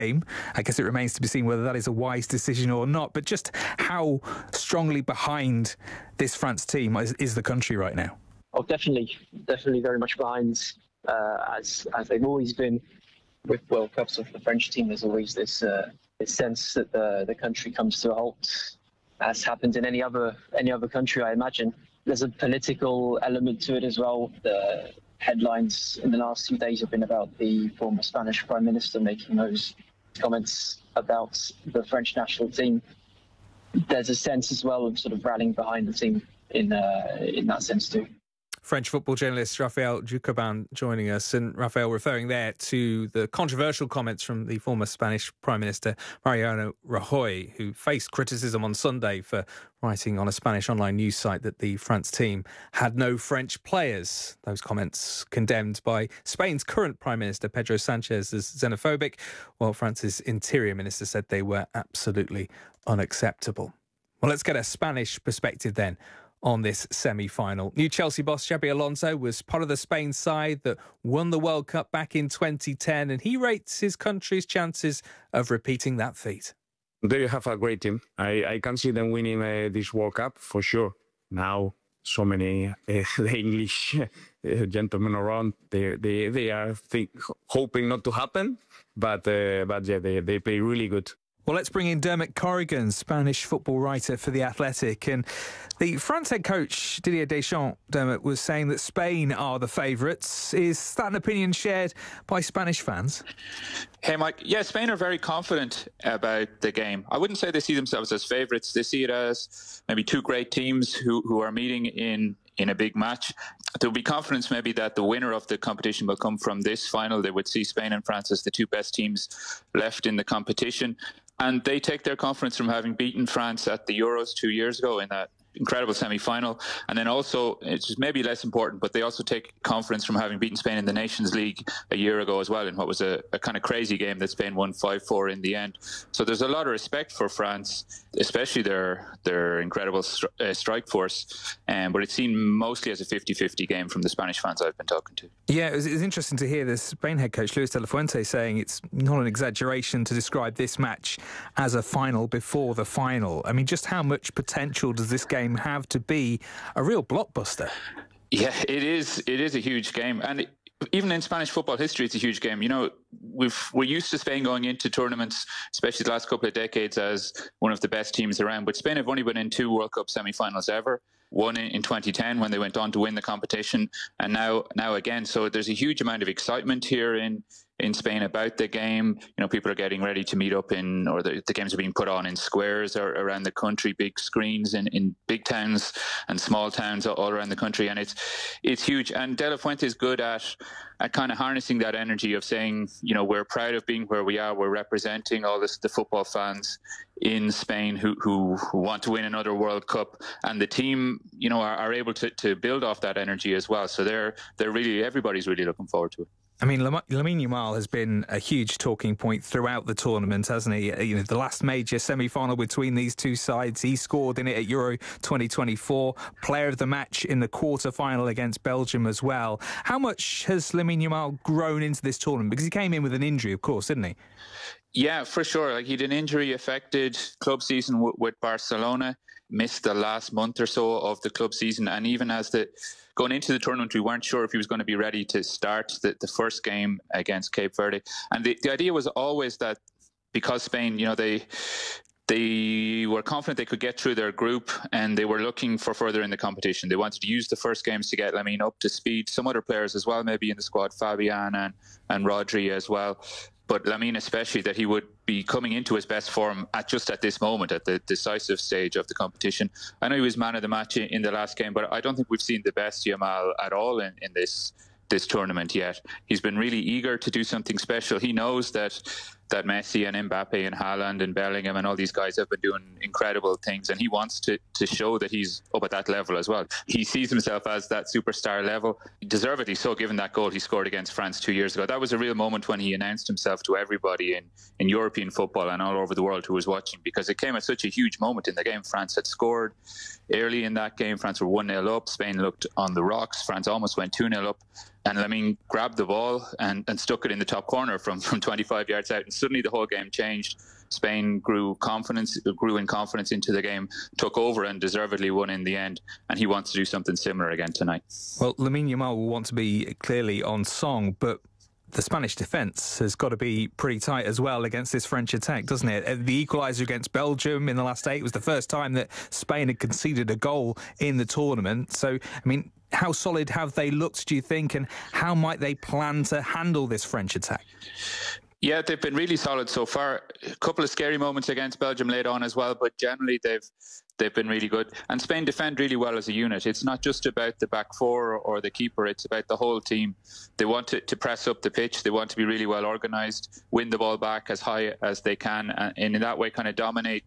game. I guess it remains to be seen whether that is a wise decision or not. But just how strongly behind this France team is the country right now? Oh, definitely very much behind, as they've always been with World Cups of the French team. There's always this sense that the country comes to a halt, as happened in any other country, I imagine. There's a political element to it as well. The headlines in the last few days have been about the former Spanish Prime Minister making those comments about the French national team. There's a sense as well of sort of rallying behind the team in that sense too. French football journalist Raphael Ducabin joining us. And Raphael, referring there to the controversial comments from the former Spanish Prime Minister Mariano Rajoy, who faced criticism on Sunday for writing on a Spanish online news site that the France team had no French players. Those comments condemned by Spain's current Prime Minister Pedro Sanchez as xenophobic, while France's Interior Minister said they were absolutely unacceptable. Well, let's get a Spanish perspective then on this semi-final. New Chelsea boss Xabi Alonso was part of the Spain side that won the World Cup back in 2010, and he rates his country's chances of repeating that feat. They have a great team. I can see them winning this World Cup for sure. Now, so many the English gentlemen around, they are hoping not to happen, but yeah, they play really good. Well, let's bring in Dermot Corrigan, Spanish football writer for The Athletic. And the France head coach, Didier Deschamps, Dermot, was saying that Spain are the favourites. Is that an opinion shared by Spanish fans? Hey, Mike. Yeah, Spain are very confident about the game. I wouldn't say they see themselves as favourites. They see it as maybe two great teams who are meeting in a big match. There'll be confidence maybe that the winner of the competition will come from this final. They would see Spain and France as the two best teams left in the competition. And they take their confidence from having beaten France at the Euros 2 years ago in that incredible semi-final. And then also, it's maybe less important, but they also take confidence from having beaten Spain in the Nations League a year ago as well, in what was a kind of crazy game that Spain won 5-4 in the end. So there's a lot of respect for France, especially their incredible strike force. But it's seen mostly as a 50-50 game from the Spanish fans I've been talking to. Yeah, it was interesting to hear the Spain head coach, Luis de la Fuente, saying it's not an exaggeration to describe this match as a final before the final. I mean, just how much potential does this game have to be a real blockbuster? Yeah, it is a huge game. And even in Spanish football history, it's a huge game. You know, we're used to Spain going into tournaments, especially the last couple of decades, as one of the best teams around. But Spain have only been in 2 World Cup semi-finals ever. One in 2010 when they went on to win the competition, and now again. So there's a huge amount of excitement here in Spain about the game. You know, people are getting ready to meet up or the games are being put on in squares or around the country, big screens in big towns and small towns all around the country, and it's huge. And De La Fuente is good at kind of harnessing that energy of saying, you know, we're proud of being where we are. We're representing all the football fans in Spain who want to win another World Cup, and the team, you know, are able to build off that energy as well. So they're really, everybody's really looking forward to it. I mean, Lamine Yamal has been a huge talking point throughout the tournament, hasn't he? You know, the last major semi-final between these two sides, he scored in it at Euro 2024, player of the match in the quarter-final against Belgium as well. How much has Lamine Yamal grown into this tournament? Because he came in with an injury, of course, didn't he? Yeah, for sure. Like, he had an injury-affected club season with Barcelona, missed the last month or so of the club season, and even as going into the tournament, we weren't sure if he was going to be ready to start the first game against Cape Verde. And the idea was always that because Spain, you know, they were confident they could get through their group, and they were looking for further in the competition. They wanted to use the first games to get Lamine up to speed. Some other players as well, maybe in the squad, Fabian and Rodri as well. But Lamine especially, that he would be coming into his best form at this moment, at the decisive stage of the competition. I know he was man of the match in the last game, but I don't think we've seen the best Yamal at all in this tournament yet. He's been really eager to do something special. He knows that Messi and Mbappe and Haaland and Bellingham and all these guys have been doing incredible things, and he wants to show that he's up at that level as well. He sees himself as that superstar level, deservedly so, given that goal he scored against France 2 years ago. That was a real moment when he announced himself to everybody in European football and all over the world who was watching, because it came at such a huge moment in the game. France had scored early in that game. France were 1-0 up. Spain looked on the rocks. France almost went 2-0 up. And Lamine grabbed the ball and stuck it in the top corner from 25 yards out. And suddenly the whole game changed. Spain grew in confidence into the game, took over and deservedly won in the end. And he wants to do something similar again tonight. Well, Lamine Yamal will want to be clearly on song, but the Spanish defence has got to be pretty tight as well against this French attack, doesn't it? The equaliser against Belgium in the last 8 was the first time that Spain had conceded a goal in the tournament. So, I mean, how solid have they looked, do you think, and how might they plan to handle this French attack? Yeah, they've been really solid so far. A couple of scary moments against Belgium later on as well, but generally they've been really good. And Spain defend really well as a unit. It's not just about the back four or the keeper, it's about the whole team. They want to press up the pitch, they want to be really well organised, win the ball back as high as they can, and in that way kind of dominate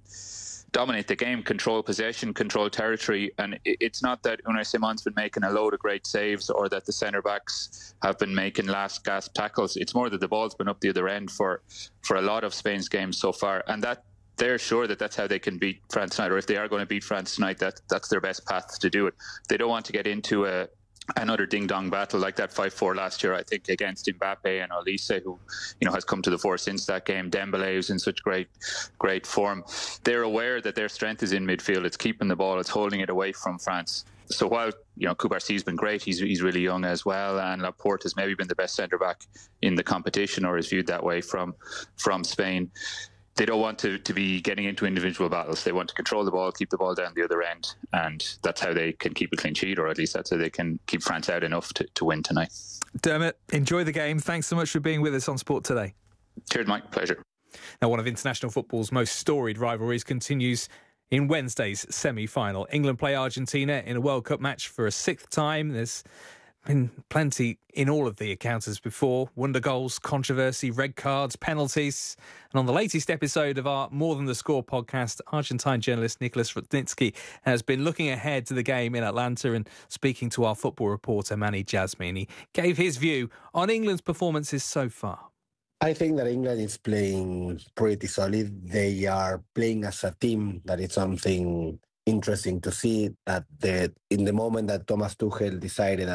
the game, control possession, control territory. And it's not that Unai Simon's been making a load of great saves or that the centre-backs have been making last-gasp tackles. It's more that the ball's been up the other end for a lot of Spain's games so far. And that they're sure that that's how they can beat France tonight, or if they are going to beat France tonight, that's their best path to do it. They don't want to get into another ding-dong battle like that 5-4 last year, I think, against Mbappe and Olise, who has come to the fore since that game. Dembele, who's in such great form. They're aware that their strength is in midfield. It's keeping the ball, it's holding it away from France. So while Cubarsi's been great, he's really young as well, and Laporte has maybe been the best centre back in the competition, or is viewed that way from Spain. They don't want to be getting into individual battles. They want to control the ball, keep the ball down the other end, and that's how they can keep a clean sheet, or at least that's how they can keep France out enough to win tonight. Dermot, enjoy the game. Thanks so much for being with us on Sport Today. Cheers, Mike. Pleasure. Now, one of international football's most storied rivalries continues in Wednesday's semi-final. England play Argentina in a World Cup match for a 6th time. There's been plenty in all of the accounts as before. Wonder goals, controversy, red cards, penalties. And on the latest episode of our More Than the Score podcast, Argentine journalist Nicholas Rudnitsky has been looking ahead to the game in Atlanta and speaking to our football reporter Manny Jasmine. He gave his view on England's performances so far. I think that England is playing pretty solid. They are playing as a team. That is something interesting to see, that in the moment that Thomas Tuchel decided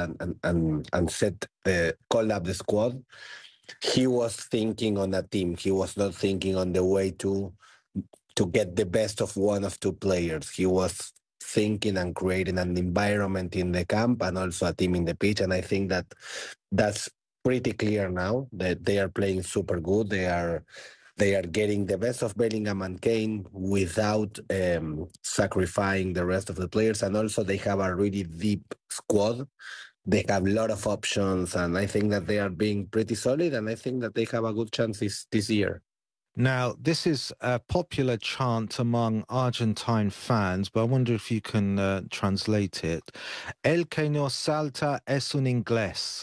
and called up the squad, he was thinking on a team. He was not thinking on the way to get the best of one of two players. He was thinking and creating an environment in the camp and also a team in the pitch. And I think that that's pretty clear now, that they are playing super good. They are getting the best of Bellingham and Kane without sacrificing the rest of the players. And also they have a really deep squad. They have a lot of options, and I think that they are being pretty solid, and I think that they have a good chance this year. Now, this is a popular chant among Argentine fans, but I wonder if you can translate it. El que no salta es un inglés.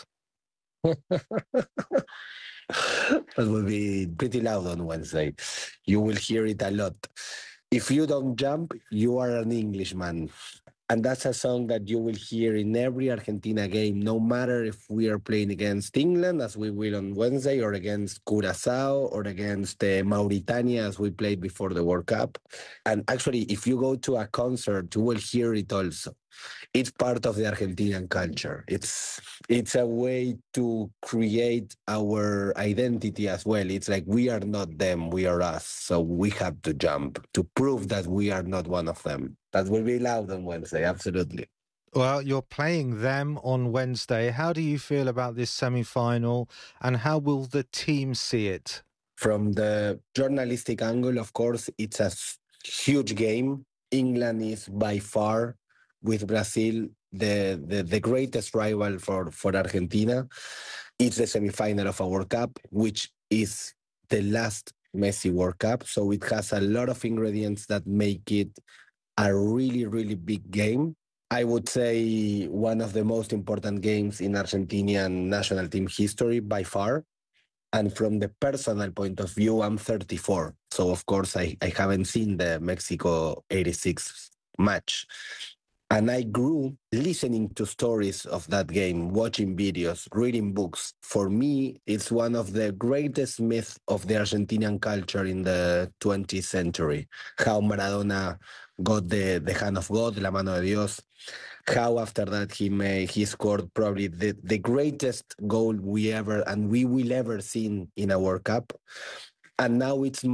That will be pretty loud on Wednesday. You will hear it a lot. If you don't jump, you are an Englishman. And that's a song that you will hear in every Argentina game, no matter if we are playing against England, as we will on Wednesday, or against Curaçao, or against Mauritania, as we played before the World Cup. And actually, if you go to a concert, you will hear it also. It's part of the Argentinian culture. It's a way to create our identity as well. It's like we are not them, we are us. So we have to jump to prove that we are not one of them. That will be loud on Wednesday, absolutely. Well, you're playing them on Wednesday. How do you feel about this semi-final, and how will the team see it? From the journalistic angle, of course, it's a huge game. England is by far, with Brazil, the greatest rival for Argentina. It's the semi-final of a World Cup, which is the last Messi World Cup. So it has a lot of ingredients that make it a really, really big game. I would say one of the most important games in Argentinian national team history by far. And from the personal point of view, I'm 34. So, of course, I haven't seen the Mexico 86 match. And I grew listening to stories of that game, watching videos, reading books. For me, it's one of the greatest myths of the Argentinian culture in the 20th century. How Maradona got the hand of God, la mano de Dios. how after that he scored probably the greatest goal we will ever see in a World Cup. And now it's